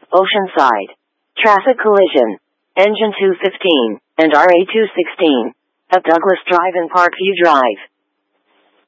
Oceanside. Traffic collision. Engine 215 and RA 216 at Douglas Drive and Parkview Drive.